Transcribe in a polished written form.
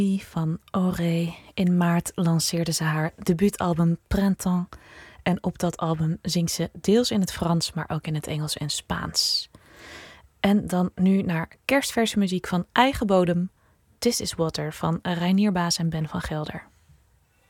Van Auré. In maart lanceerde ze haar debuutalbum Printemps. En op dat album zingt ze deels in het Frans, maar ook in het Engels en Spaans. En dan nu naar kerstverse muziek van eigen bodem. This is Water van Reinier Baas en Ben van Gelder.